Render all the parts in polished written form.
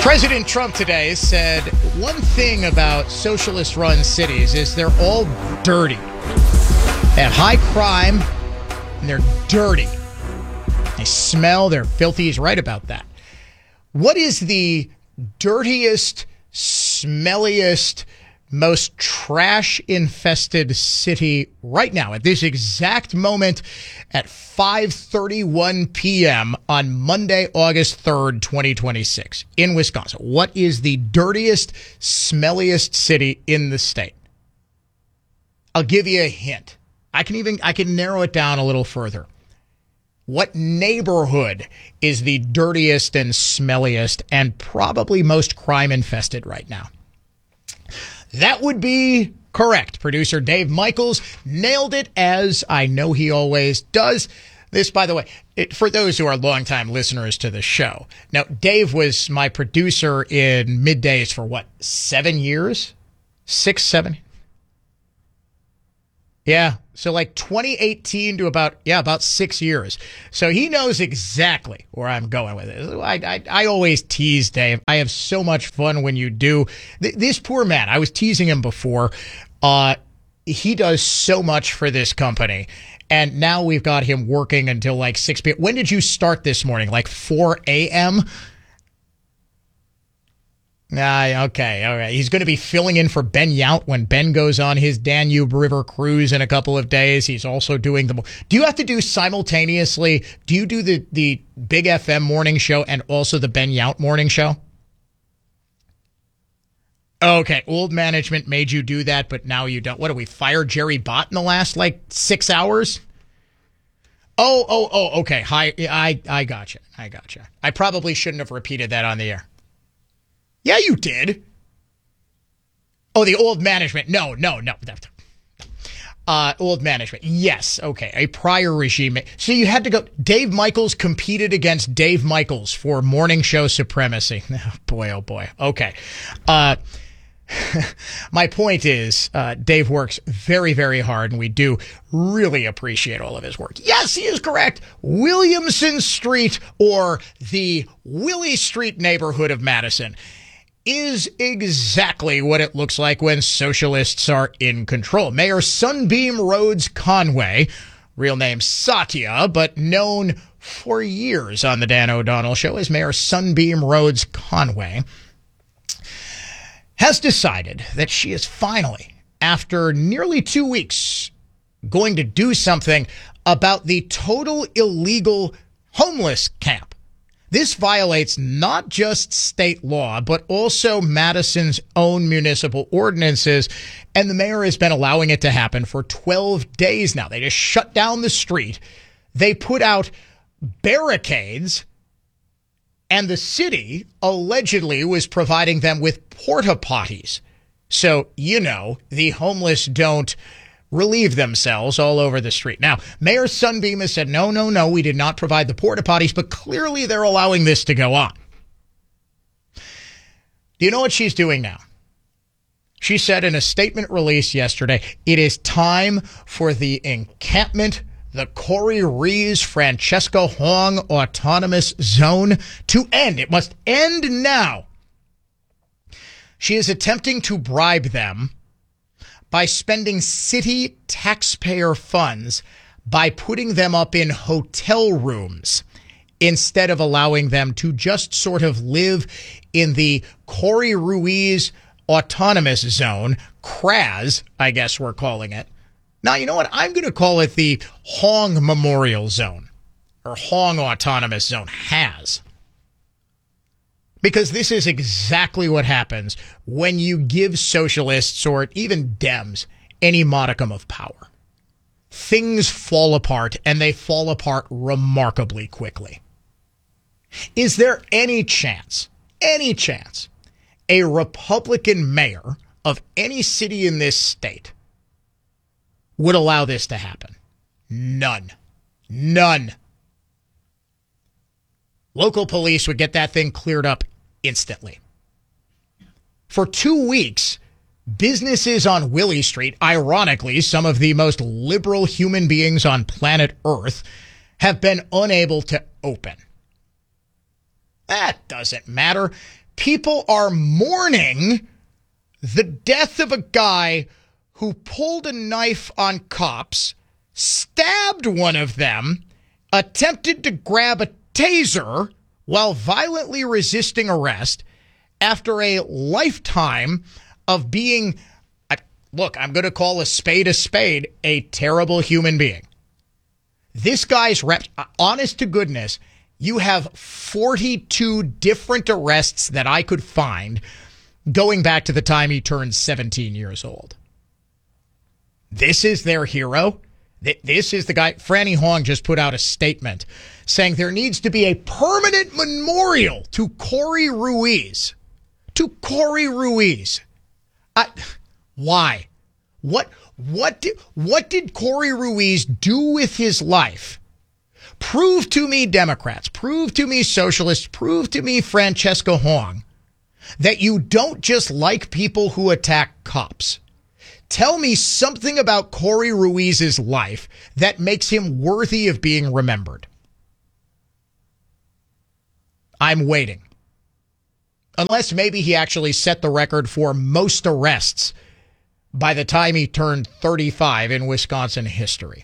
President Trump today said one thing about socialist-run cities is they're all dirty. They have high crime, and they're dirty. They smell, they're filthy. He's right about that. What is the dirtiest, smelliest, most trash-infested city right now at this exact moment at 5:31 p.m. on Monday, August 3rd, 2026 in Wisconsin? What is the dirtiest, smelliest city in the state? I'll give you a hint. I can narrow it down a little further. What neighborhood is the dirtiest and smelliest and probably most crime-infested right now? That would be correct. Producer Dave Michaels nailed it, as I know he always does. This, by the way, for those who are longtime listeners to the show. Now, Dave was my producer in Middays for what, 7 years? 6, 7? Yeah, so like 2018 to about 6 years. So he knows exactly where I'm going with it. I always tease Dave. I have so much fun when you do. This poor man, I was teasing him before. He does so much for this company. And now we've got him working until like 6 p.m. When did you start this morning? Like 4 a.m.? Okay, all right. He's going to be filling in for Ben Yount when Ben goes on his Danube River cruise in a couple of days. He's also doing the... Do you have to do simultaneously? Do you do the Big FM morning show and also the Ben Yount morning show? Okay, old management made you do that, but now you don't. What, do we fire Jerry Bott in the last, 6 hours? Oh, okay. Hi, I gotcha. I probably shouldn't have repeated that on the air. Yeah, you did. Oh, the old management. No. Old management. Yes. Okay. A prior regime. So you had to go. Dave Michaels competed against Dave Michaels for morning show supremacy. Oh, boy. Okay. My point is, Dave works very, very hard, and we do really appreciate all of his work. Yes, he is correct. Williamson Street, or the Willie Street neighborhood of Madison, is exactly what it looks like when socialists are in control. Mayor Sunbeam Rhodes Conway, real name Satya, but known for years on the Dan O'Donnell Show as Mayor Sunbeam Rhodes Conway, has decided that she is finally, after nearly 2 weeks, going to do something about the total illegal homeless camp. This violates not just state law, but also Madison's own municipal ordinances, and the mayor has been allowing it to happen for 12 days now. They just shut down the street. They put out barricades, and the city allegedly was providing them with porta potties. So, the homeless don't relieve themselves all over the street. Now, Mayor Sunbeam has said, no, we did not provide the porta potties, but clearly they're allowing this to go on. Do you know what she's doing now? She said in a statement released yesterday, it is time for the encampment, the Corey Rees Francesca Hong Autonomous Zone, to end. It must end now. She is attempting to bribe them by spending city taxpayer funds by putting them up in hotel rooms instead of allowing them to just sort of live in the Corey Ruiz Autonomous Zone, CRAZ, I guess we're calling it. Now, you know what? I'm going to call it the Hong Memorial Zone, or Hong Autonomous Zone, HAZ. Because this is exactly what happens when you give socialists or even Dems any modicum of power. Things fall apart, and they fall apart remarkably quickly. Is there any chance a Republican mayor of any city in this state would allow this to happen? None. Local police would get that thing cleared up instantly. For 2 weeks, businesses on Willie Street, ironically, some of the most liberal human beings on planet Earth, have been unable to open. That doesn't matter. people are mourning the death of a guy who pulled a knife on cops, stabbed one of them, attempted to grab a taser while violently resisting arrest after a lifetime of being, look, I'm going to call a spade, a terrible human being. This guy's honest to goodness, you have 42 different arrests that I could find going back to the time he turned 17 years old. This is their hero. This is the guy. Franny Hong just put out a statement saying there needs to be a permanent memorial to Corey Ruiz. To Corey Ruiz. Why? What did Corey Ruiz do with his life? Prove to me, Democrats, prove to me, socialists, prove to me, Francesca Hong, that you don't just like people who attack cops. Tell me something about Corey Ruiz's life that makes him worthy of being remembered. I'm waiting. Unless maybe he actually set the record for most arrests by the time he turned 35 in Wisconsin history.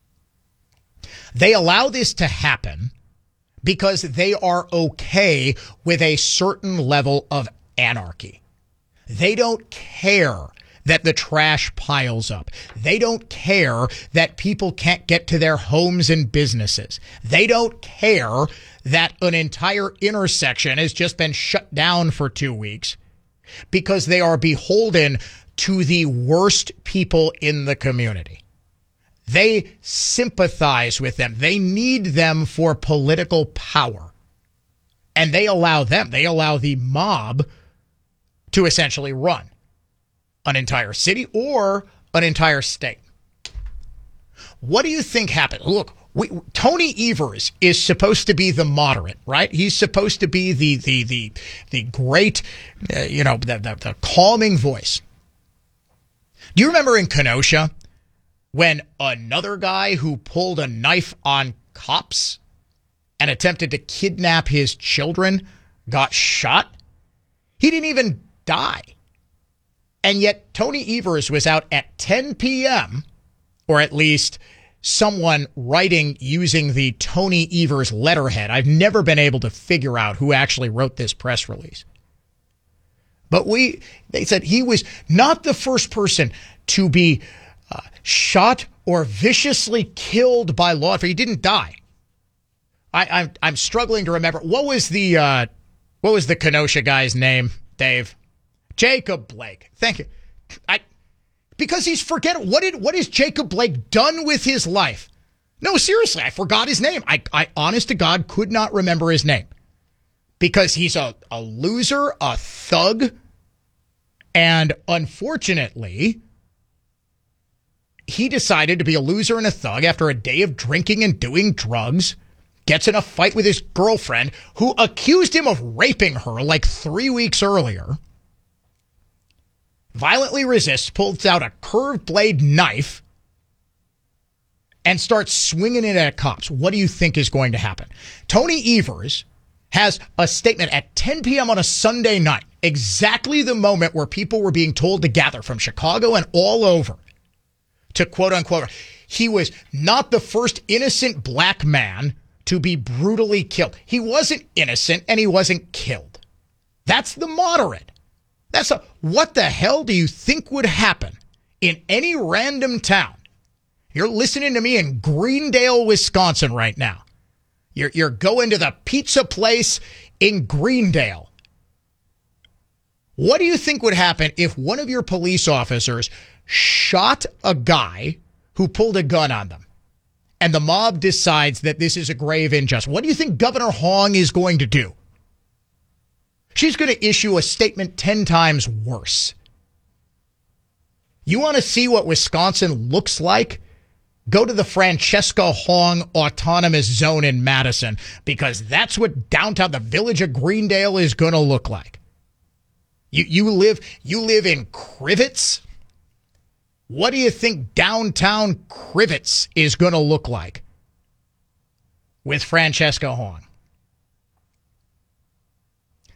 They allow this to happen because they are okay with a certain level of anarchy. They don't care that the trash piles up. They don't care that people can't get to their homes and businesses. They don't care that an entire intersection has just been shut down for 2 weeks because they are beholden to the worst people in the community. They sympathize with them. They need them for political power. And they allow the mob to essentially run an entire city or an entire state. What do you think happened? Look, Tony Evers is supposed to be the moderate, right? He's supposed to be the great, the calming voice. Do you remember in Kenosha when another guy who pulled a knife on cops and attempted to kidnap his children got shot? He didn't even die. And yet Tony Evers was out at 10 p.m., or at least someone writing using the Tony Evers letterhead. I've never been able to figure out who actually wrote this press release. But they said he was not the first person to be shot or viciously killed by law enforcement. He didn't die. I'm struggling to remember. What was the Kenosha guy's name, Dave? Jacob Blake. Thank you. Because he's forgetting. What has Jacob Blake done with his life? No, seriously, I forgot his name. I honest to God could not remember his name. Because he's a loser, a thug, and unfortunately, he decided to be a loser and a thug after a day of drinking and doing drugs, gets in a fight with his girlfriend who accused him of raping her like 3 weeks earlier, violently resists, pulls out a curved blade knife, and starts swinging it at cops. What do you think is going to happen? Tony Evers has a statement at 10 p.m. on a Sunday night, exactly the moment where people were being told to gather from Chicago and all over to quote unquote, he was not the first innocent black man to be brutally killed. He wasn't innocent and he wasn't killed. That's the moderate. What the hell do you think would happen in any random town? You're listening to me in Greendale, Wisconsin right now. You're going to the pizza place in Greendale. What do you think would happen if one of your police officers shot a guy who pulled a gun on them and the mob decides that this is a grave injustice? What do you think Governor Hong is going to do? She's going to issue a statement 10 times worse. You want to see what Wisconsin looks like? Go to the Francesca Hong Autonomous Zone in Madison, because that's what downtown, the village of Greendale, is going to look like. You live in Crivets? What do you think downtown Crivets is going to look like with Francesca Hong?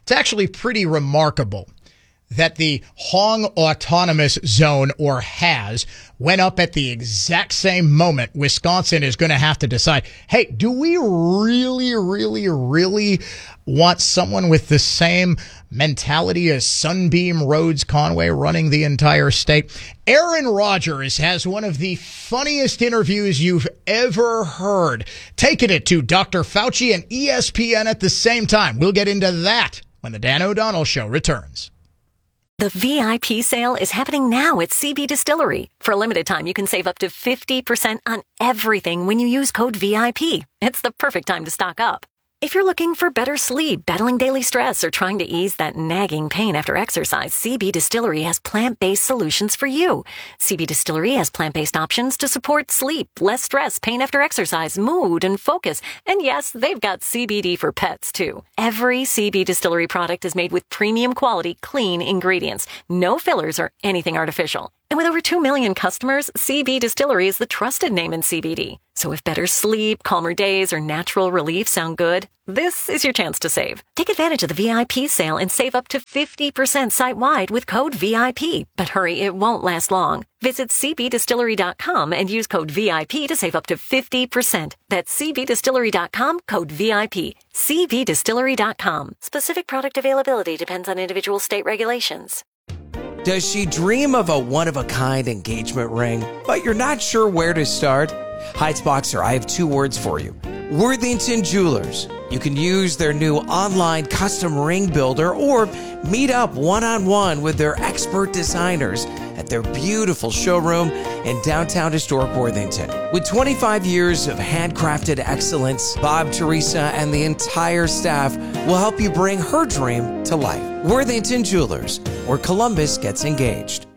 It's actually pretty remarkable that the Hong Autonomous Zone, or HAZ, went up at the exact same moment Wisconsin is going to have to decide, hey, do we really, really, really want someone with the same mentality as Sunbeam Rhodes Conway running the entire state? Aaron Rodgers has one of the funniest interviews you've ever heard, taking it to Dr. Fauci and ESPN at the same time. We'll get into that when the Dan O'Donnell Show returns. The VIP sale is happening now at CB Distillery. For a limited time, you can save up to 50% on everything when you use code VIP. It's the perfect time to stock up. If you're looking for better sleep, battling daily stress, or trying to ease that nagging pain after exercise, CB Distillery has plant-based solutions for you. CB Distillery has plant-based options to support sleep, less stress, pain after exercise, mood, and focus. And yes, they've got CBD for pets, too. Every CB Distillery product is made with premium quality, clean ingredients. No fillers or anything artificial. And with over 2 million customers, CB Distillery is the trusted name in CBD. So if better sleep, calmer days, or natural relief sound good, this is your chance to save. Take advantage of the VIP sale and save up to 50% site-wide with code VIP. But hurry, it won't last long. Visit cbdistillery.com and use code VIP to save up to 50%. That's cbdistillery.com, code VIP. cbdistillery.com. Specific product availability depends on individual state regulations. Does she dream of a one-of-a-kind engagement ring, but you're not sure where to start? Heights-Boxer, I have 2 words for you. Worthington Jewelers. You can use their new online custom ring builder or meet up one-on-one with their expert designers at their beautiful showroom in downtown historic Worthington. With 25 years of handcrafted excellence, Bob, Teresa, and the entire staff will help you bring her dream to life. Worthington Jewelers, where Columbus gets engaged.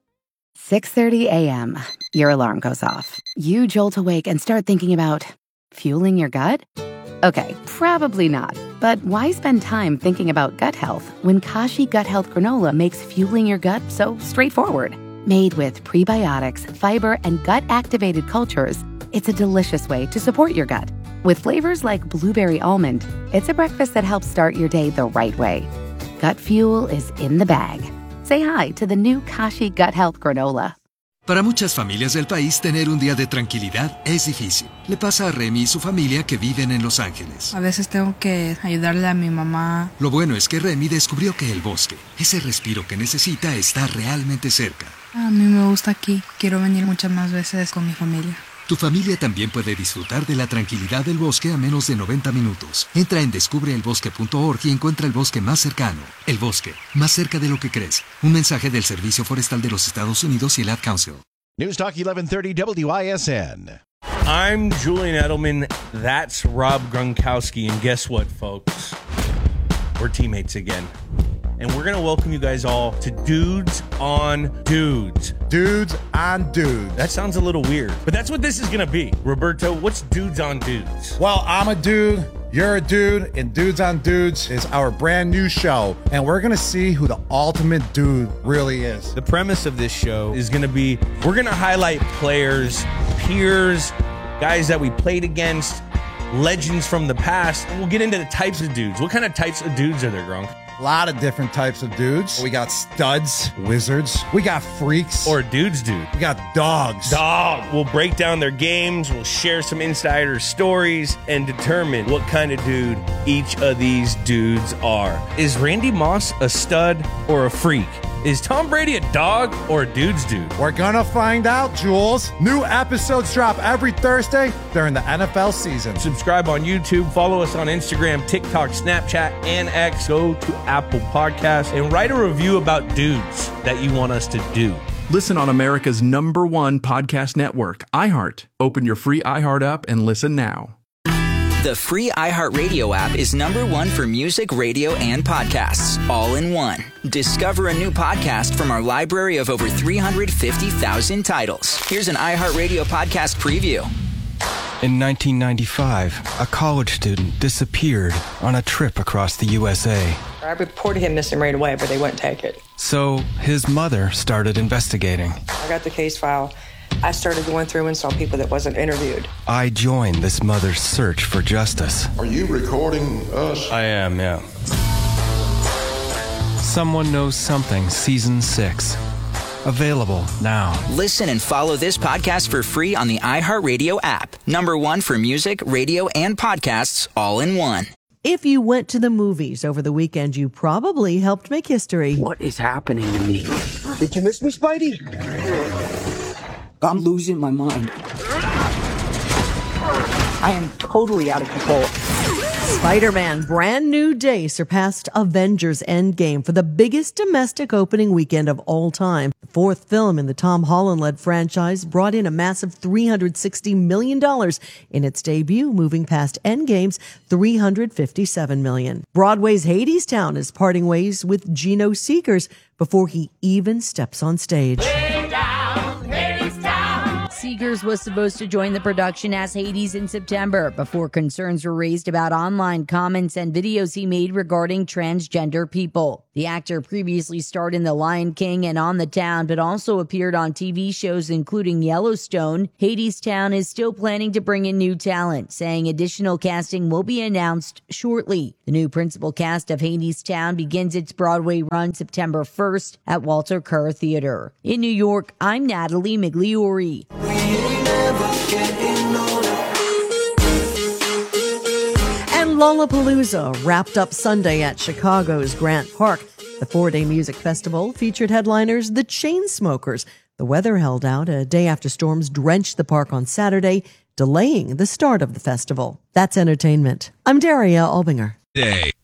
6:30 a.m. Your alarm goes off. You jolt awake and start thinking about fueling your gut? Okay, probably not. But why spend time thinking about gut health when Kashi Gut Health Granola makes fueling your gut so straightforward? Made with prebiotics, fiber, and gut-activated cultures, it's a delicious way to support your gut. With flavors like blueberry almond, it's a breakfast that helps start your day the right way. Gut fuel is in the bag. Say hi to the new Kashi Gut Health Granola. Para muchas familias del país, tener un día de tranquilidad es difícil. Le pasa a Remy y su familia que viven en Los Ángeles. A veces tengo que ayudarle a mi mamá. Lo bueno es que Remy descubrió que el bosque, ese respiro que necesita, está realmente cerca. A mí me gusta aquí. Quiero venir muchas más veces con mi familia. Tu familia también puede disfrutar de la tranquilidad del bosque a menos de 90 minutos. Entra en descubreelbosque.org y encuentra el bosque más cercano. El bosque, más cerca de lo que crees. Un mensaje del Servicio Forestal de los Estados Unidos y el Ad Council. News Talk 1130 WISN. I'm Julian Edelman. That's Rob Gronkowski. And guess what, folks? We're teammates again. And we're going to welcome you guys all to Dudes on Dudes. Dudes on Dudes. That sounds a little weird, but that's what this is going to be. Roberto, what's Dudes on Dudes? Well, I'm a dude, you're a dude, and Dudes on Dudes is our brand new show. And we're going to see who the ultimate dude really is. The premise of this show is going to be, we're going to highlight players, peers, guys that we played against, legends from the past, and we'll get into the types of dudes. What kind of types of dudes are there, Gronk? A lot of different types of dudes. We got studs, wizards. We got freaks. Or dudes, dude. We got dogs. Dog. We'll break down their games. We'll share some insider stories and determine what kind of dude each of these dudes are. Is Randy Moss a stud or a freak? Is Tom Brady a dog or a dude's dude? We're gonna find out, Jules. New episodes drop every Thursday during the NFL season. Subscribe on YouTube, follow us on Instagram, TikTok, Snapchat, and X. Go to Apple Podcasts and write a review about dudes that you want us to do. Listen on America's #1 podcast network, iHeart. Open your free iHeart app and listen now. The free iHeartRadio app is #1 for music, radio, and podcasts, all in one. Discover a new podcast from our library of over 350,000 titles. Here's an iHeartRadio podcast preview. In 1995, a college student disappeared on a trip across the USA. I reported him missing right away, but they wouldn't take it. So his mother started investigating. I got the case file. I started going through and saw people that wasn't interviewed. I joined this mother's search for justice. Are you recording us? I am, yeah. Someone Knows Something Season 6. Available now. Listen and follow this podcast for free on the iHeartRadio app. #1 for music, radio, and podcasts all in one. If you went to the movies over the weekend, you probably helped make history. What is happening to me? Did you miss me, Spidey? I'm losing my mind. I am totally out of control. Spider-Man Brand New Day surpassed Avengers Endgame for the biggest domestic opening weekend of all time. The fourth film in the Tom Holland-led franchise brought in a massive $360 million in its debut, moving past Endgame's $357 million. Broadway's Hadestown is parting ways with Geno Seekers before he even steps on stage. Seekers was supposed to join the production as Hades in September before concerns were raised about online comments and videos he made regarding transgender people. The actor previously starred in The Lion King and On the Town, but also appeared on TV shows including Yellowstone. Hadestown is still planning to bring in new talent, saying additional casting will be announced shortly. The new principal cast of Hadestown begins its Broadway run September 1st at Walter Kerr Theater. In New York, I'm Natalie Migliori. And Lollapalooza wrapped up Sunday at Chicago's Grant Park. The 4-day music festival featured headliners The Chainsmokers. The weather held out a day after storms drenched the park on Saturday, delaying the start of the festival. That's entertainment. I'm Daria Albinger. Day.